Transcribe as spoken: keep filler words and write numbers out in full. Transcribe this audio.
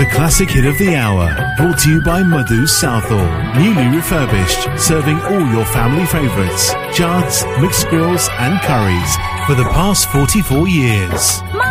classic hit of the hour, brought to you by Madhu's Southall. Newly refurbished, serving all your family favourites, jards, mixed grills and curries for the past forty-four years.